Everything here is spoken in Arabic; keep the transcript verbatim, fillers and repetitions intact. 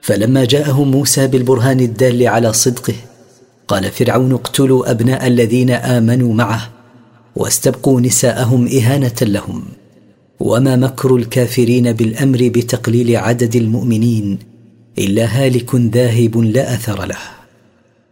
فلما جاءهم موسى بالبرهان الدال على صدقه قال فرعون اقتلوا أبناء الذين آمنوا معه واستبقوا نساءهم إهانة لهم، وما مكر الكافرين بالأمر بتقليل عدد المؤمنين إلا هالك ذاهب لا أثر له.